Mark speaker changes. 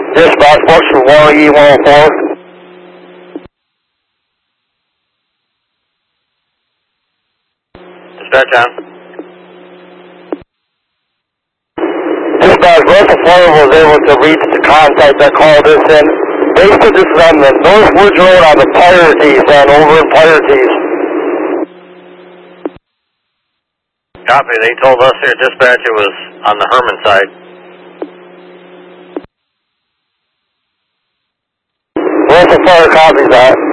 Speaker 1: Dispatch, Bucks for 1E104.
Speaker 2: Dispatch on.
Speaker 1: Dispatch, Russell Fire was able to reach the contact that called us in. They said this is on the North Woods Road on the Pirates and over in Pirates.
Speaker 2: Copy. They told us here, dispatch, it was on the Herman side.
Speaker 1: Russell Fire copies that.